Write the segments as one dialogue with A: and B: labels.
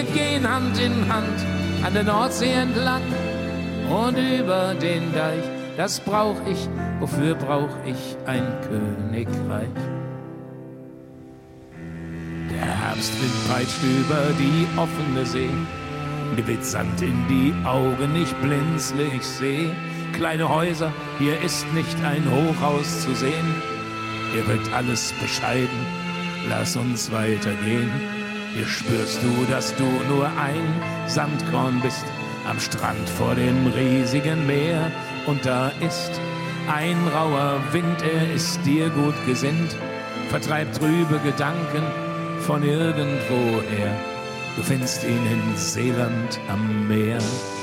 A: Gehen Hand in Hand an der Nordsee entlang und über den Deich. Das brauch ich, wofür brauch ich ein Königreich? Der Herbstwind peitscht über die offene See, mir weht Sand in die Augen, ich blinzle, ich seh kleine Häuser, hier ist nicht ein Hochhaus zu sehen. Hier wird alles bescheiden, lass uns weitergehen. Hier spürst du, dass du nur ein Sandkorn bist, am Strand vor dem riesigen Meer. Und da ist ein rauer Wind, er ist dir gut gesinnt, vertreibt trübe Gedanken von irgendwoher. Du findest ihn in Seeland am Meer.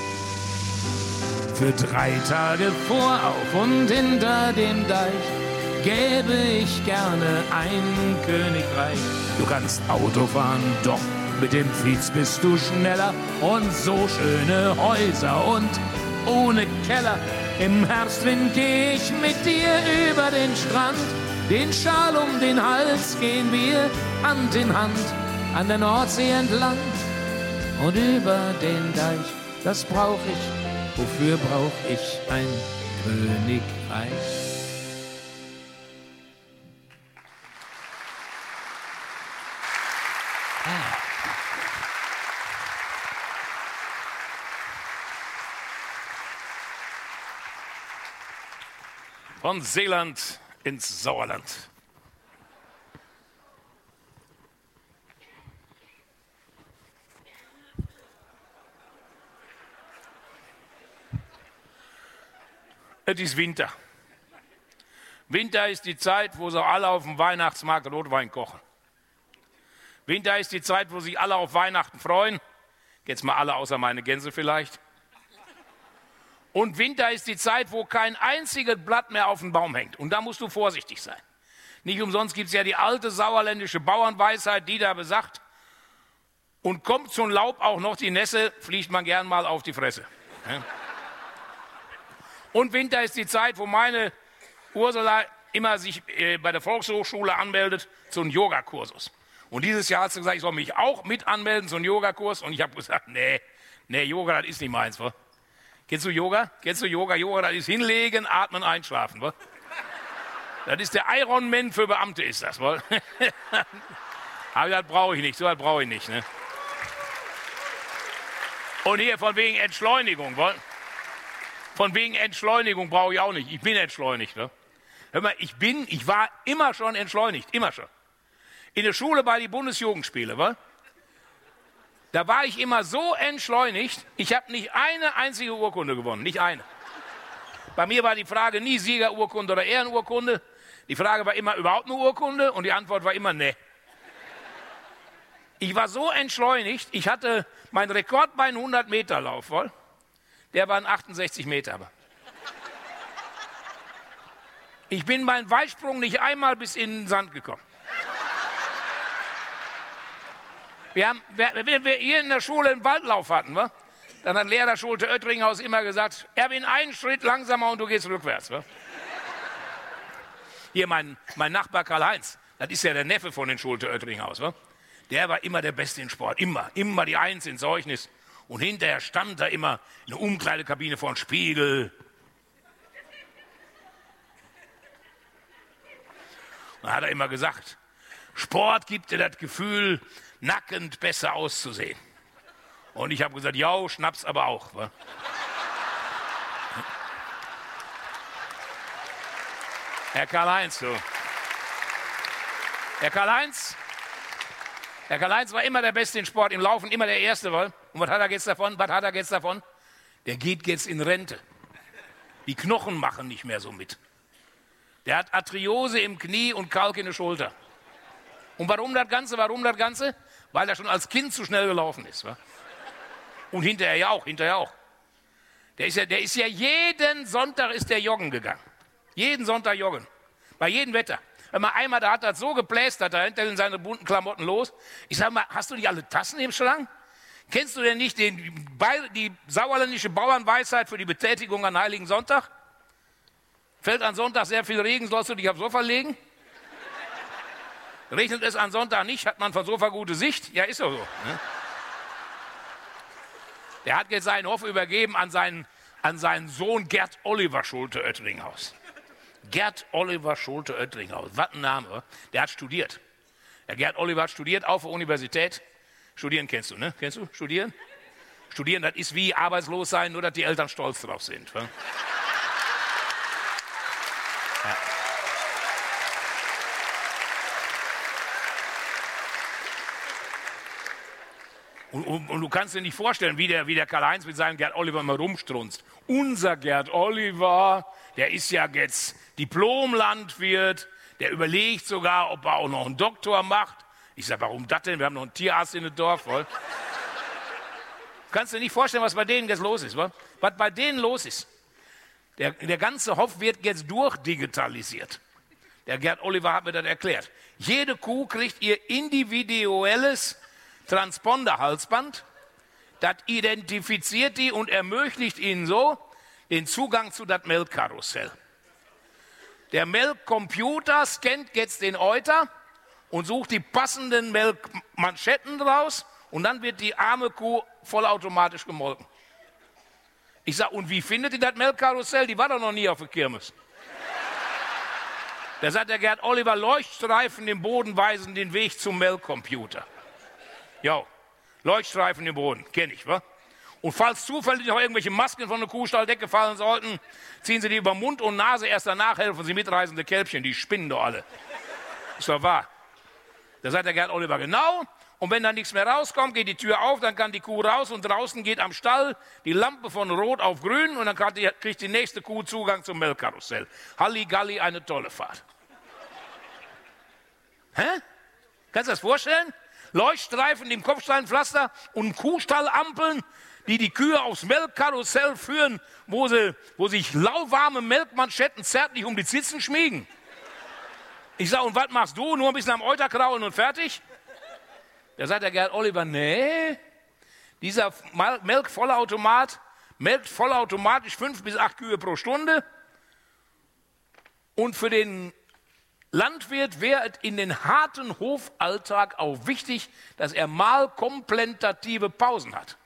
A: Für 3 Tage vorauf und hinter dem Deich gäbe ich gerne ein Königreich. Du kannst Auto fahren, doch mit dem Viez bist du schneller. Und so schöne Häuser und ohne Keller. Im Herbstwind geh ich mit dir über den Strand. Den Schal um den Hals gehen wir Hand in Hand an der Nordsee entlang und über den Deich. Das brauch ich, wofür brauch ich ein Königreich?
B: Von Seeland ins Sauerland. Es ist Winter. Winter ist die Zeit, wo sie alle auf dem Weihnachtsmarkt Rotwein kochen. Winter ist die Zeit, wo sich alle auf Weihnachten freuen. Jetzt mal alle außer meine Gänse vielleicht. Und Winter ist die Zeit, wo kein einziges Blatt mehr auf dem Baum hängt. Und da musst du vorsichtig sein. Nicht umsonst gibt es ja die alte sauerländische Bauernweisheit, die da besagt, und kommt zum Laub auch noch die Nässe, fliegt man gern mal auf die Fresse. Ja. Und Winter ist die Zeit, wo meine Ursula immer sich bei der Volkshochschule anmeldet zu einem Yogakursus. Und dieses Jahr hat sie gesagt, ich soll mich auch mit anmelden zu einem Yogakurs. Und ich habe gesagt, nee, Yoga, das ist nicht meins. Wa? Kennst du Yoga? Yoga, das ist hinlegen, atmen, einschlafen. Wa? Das ist der Ironman für Beamte, ist das. Wa? Aber das brauche ich nicht, so was brauche ich nicht. Ne? Und hier von wegen Entschleunigung. Wa? Von wegen Entschleunigung brauche ich auch nicht. Ich bin entschleunigt. Ne? Hör mal, ich war immer schon entschleunigt, immer schon. In der Schule bei den Bundesjugendspiele, wa? Da war ich immer so entschleunigt, ich habe nicht eine einzige Urkunde gewonnen, nicht eine. Bei mir war die Frage nie Siegerurkunde oder Ehrenurkunde. Die Frage war immer überhaupt eine Urkunde und die Antwort war immer nee. Ich war so entschleunigt, ich hatte meinen Rekord bei einem 100-Meter-Lauf, wohl? Der war ein 68 Meter. Ich bin beim Weitsprung nicht einmal bis in den Sand gekommen. Wenn wir hier in der Schule einen Waldlauf hatten, wa? Dann hat Lehrer Schulte-Oettringhaus immer gesagt, Erwin, einen Schritt langsamer und du gehst rückwärts. Wa? Hier mein Nachbar Karl-Heinz, das ist ja der Neffe von den Schulte-Oettringhaus. Wa? Der war immer der Beste im Sport, immer die Eins in Zeugnis. Und hinterher stand da immer in der Umkleidekabine vor dem Spiegel. Und dann hat er immer gesagt, Sport gibt dir das Gefühl, nackend besser auszusehen. Und ich habe gesagt, ja, Schnaps aber auch. Wa? Herr Karl-Heinz, so. Herr Karl-Heinz war immer der Beste im Sport, im Laufen immer der Erste. Wa? Und was hat er jetzt davon? Der geht jetzt in Rente. Die Knochen machen nicht mehr so mit. Der hat Arthriose im Knie und Kalk in der Schulter. Und warum das Ganze? Weil er schon als Kind zu schnell gelaufen ist. Wa? Und hinterher auch. Der ist ja jeden Sonntag ist der joggen gegangen. Jeden Sonntag joggen. Bei jedem Wetter. Wenn man einmal, da hat das so geplästert, da hinter in seine bunten Klamotten los. Ich sag mal, hast du nicht alle Tassen im Schrank? Kennst du denn nicht die sauerländische Bauernweisheit für die Betätigung an Heiligen Sonntag? Fällt an Sonntag sehr viel Regen, sollst du dich aufs Sofa legen? Regnet es an Sonntag nicht, hat man von Sofa gute Sicht? Ja, ist doch so. Ne? Der hat jetzt seinen Hof übergeben an seinen Sohn Gerd Oliver Schulte-Oettinghaus. Gerd Oliver Schulte-Oettinghaus, was ein Name. Der hat studiert. Der Gerd Oliver hat studiert auf der Universität. Studieren kennst du, ne? Kennst du? Studieren? Studieren, das ist wie arbeitslos sein, nur dass die Eltern stolz drauf sind. Ja. Und du kannst dir nicht vorstellen, wie der Karl-Heinz mit seinem Gerd Oliver mal rumstrunzt. Unser Gerd Oliver, der ist ja jetzt Diplom-Landwirt, der überlegt sogar, ob er auch noch einen Doktor macht. Ich sage, warum das denn? Wir haben noch einen Tierarzt in dem Dorf. Voll. Kannst du dir nicht vorstellen, was bei denen jetzt los ist? Was bei denen los ist? Der ganze Hof wird jetzt durchdigitalisiert. Der Gerd Oliver hat mir das erklärt. Jede Kuh kriegt ihr individuelles Transponder-Halsband, das identifiziert die und ermöglicht ihnen so den Zugang zu das Melkkarussell. Der Melkcomputer scannt jetzt den Euter und sucht die passenden Melkmanschetten raus und dann wird die arme Kuh vollautomatisch gemolken. Ich sage, und wie findet ihr das Melkkarussell? Die war doch noch nie auf der Kirmes. Da sagt der Gerd Oliver, Leuchtstreifen im Boden weisen den Weg zum Melkcomputer. Ja, Leuchtstreifen im Boden, kenne ich, wa? Und falls zufällig noch irgendwelche Masken von der Kuhstalldecke fallen sollten, ziehen Sie die über Mund und Nase, erst danach helfen Sie mitreisende Kälbchen, die spinnen doch alle. Ist doch wahr. Da sagt der Gerd Oliver, genau. Und wenn dann nichts mehr rauskommt, geht die Tür auf, dann kann die Kuh raus und draußen geht am Stall die Lampe von Rot auf Grün und dann kriegt die nächste Kuh Zugang zum Melkkarussell. Halligalli, eine tolle Fahrt. Hä? Kannst du das vorstellen? Leuchtstreifen im Kopfsteinpflaster und Kuhstallampeln, die Kühe aufs Melkkarussell führen, wo sich lauwarme Melkmanschetten zärtlich um die Zitzen schmiegen. Ich sage, und was machst du? Nur ein bisschen am Euter kraulen und fertig? Da sagt der Gerd Oliver, nee, dieser Melkvollautomat melkt vollautomatisch 5 bis 8 Kühe pro Stunde und für den Landwirt wäre es in den harten Hofalltag auch wichtig, dass er mal komplementative Pausen hat.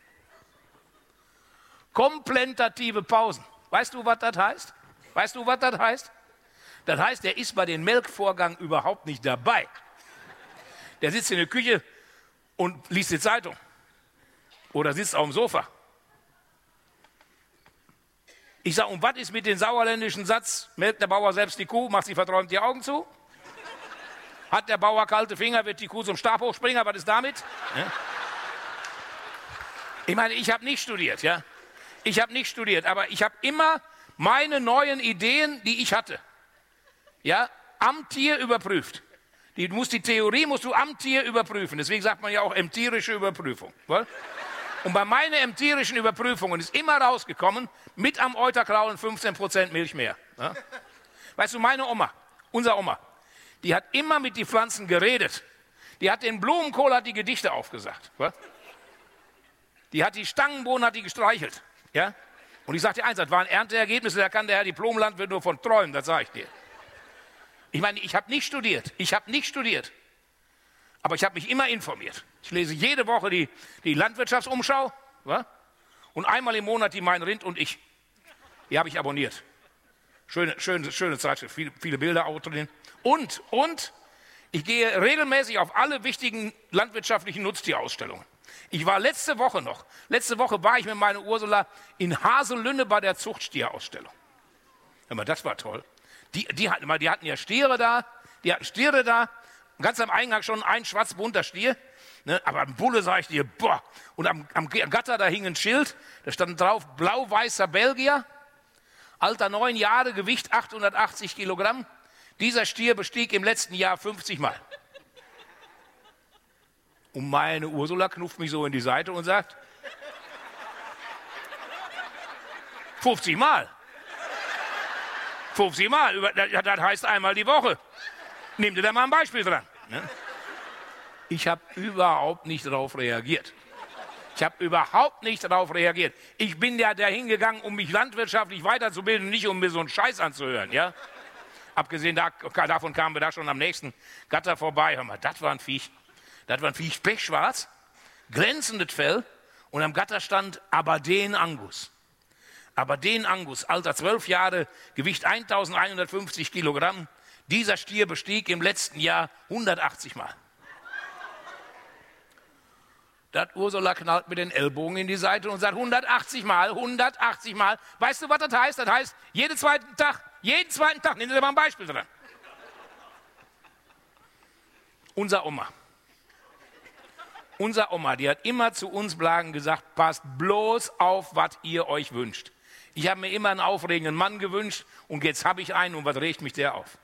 B: Komplementative Pausen. Weißt du, was das heißt? Weißt du, was das heißt? Das heißt, er ist bei den Melkvorgang überhaupt nicht dabei. Der sitzt in der Küche und liest die Zeitung. Oder sitzt auf dem Sofa. Ich sage, und was ist mit dem sauerländischen Satz, melkt der Bauer selbst die Kuh, macht sie verträumt die Augen zu? Hat der Bauer kalte Finger, wird die Kuh zum Stabhochspringer, was ist damit? Ja? Ich meine, ich habe nicht studiert, ja? Ich habe nicht studiert, aber ich habe immer meine neuen Ideen, die ich hatte, ja, am Tier überprüft. Die Theorie musst du am Tier überprüfen, deswegen sagt man ja auch empirische Überprüfung. Weil? Und bei meinen empirischen Überprüfungen ist immer rausgekommen, mit am Euterkraulen 15% Milch mehr. Ja? Weißt du, meine Oma, unsere Oma, die hat immer mit den Pflanzen geredet. Die hat den Blumenkohl, hat die Gedichte aufgesagt. Ja? Die hat die Stangenbohnen, hat die gestreichelt. Ja? Und ich sage dir eins, das waren Ernteergebnisse, da kann der Herr Diplomlandwirt nur von träumen, das sage ich dir. Ich meine, ich habe nicht studiert, aber ich habe mich immer informiert. Ich lese jede Woche die Landwirtschaftsumschau, wa? Und einmal im Monat die Mein Rind und ich. Die habe ich abonniert. Schöne Zeitschrift, viele Bilder auch drin. Und ich gehe regelmäßig auf alle wichtigen landwirtschaftlichen Nutztierausstellungen. Ich war letzte Woche war ich mit meiner Ursula in Haselünne bei der Zuchtstierausstellung. Aber das war toll. Die hatten ja Stiere da, ganz am Eingang schon ein schwarz-bunter Stier, ne, aber am Bulle sag ich dir, boah, und am Gatter da hing ein Schild, da stand drauf, blau-weißer Belgier, Alter 9 Jahre, Gewicht 880 Kilogramm, dieser Stier bestieg im letzten Jahr 50 Mal. Und meine Ursula knufft mich so in die Seite und sagt, 50 Mal. 50 Mal, das heißt einmal die Woche. Nimm dir da mal ein Beispiel dran. Ne? Ich habe überhaupt nicht darauf reagiert. Ich bin ja dahin gegangen, um mich landwirtschaftlich weiterzubilden, nicht um mir so einen Scheiß anzuhören. Ja? Abgesehen davon kamen wir da schon am nächsten Gatter vorbei. Hör mal, das war ein Viech pechschwarz, glänzendes Fell Und am Gatter stand Aberdeen Angus. Aberdeen Angus, Alter 12 Jahre, Gewicht 1150 Kilogramm. Dieser Stier bestieg im letzten Jahr 180 Mal. Das Ursula knallt mit den Ellbogen in die Seite und sagt 180 Mal, 180 Mal. Weißt du, was das heißt? Das heißt, jeden zweiten Tag, nehmen Sie mal ein Beispiel dran. Unser Oma, die hat immer zu uns Blagen gesagt, passt bloß auf, was ihr euch wünscht. Ich habe mir immer einen aufregenden Mann gewünscht und jetzt habe ich einen und was regt mich der auf?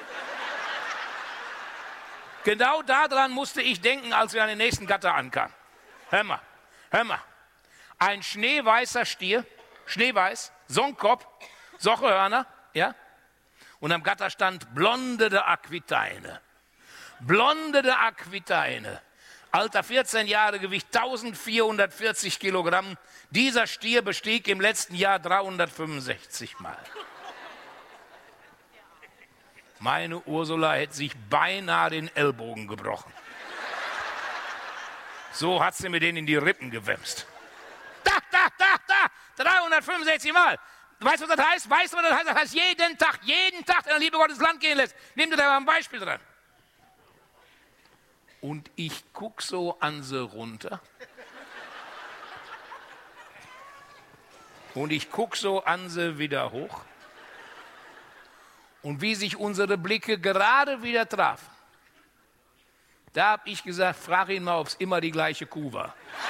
B: Genau daran musste ich denken, als wir an den nächsten Gatter ankamen. Hör mal. Ein schneeweißer Stier, schneeweiß, Songkopf, Sochehörner, ja? Und am Gatter stand Blonde de Aquitaine. Blonde de Aquitaine. Alter 14 Jahre, Gewicht 1440 Kilogramm. Dieser Stier bestieg im letzten Jahr 365 Mal. Meine Ursula hätte sich beinahe den Ellbogen gebrochen. So hat sie mir den in die Rippen gewämst. Da, 365 Mal. Weißt du, was das heißt? Das heißt, jeden Tag, der Liebe Gottes Land gehen lässt. Nimm dir da mal ein Beispiel dran. Und ich guck so an sie runter. Und ich guck so an sie wieder hoch. Und wie sich unsere Blicke gerade wieder trafen, da habe ich gesagt, frag ihn mal, ob es immer die gleiche Kuh war.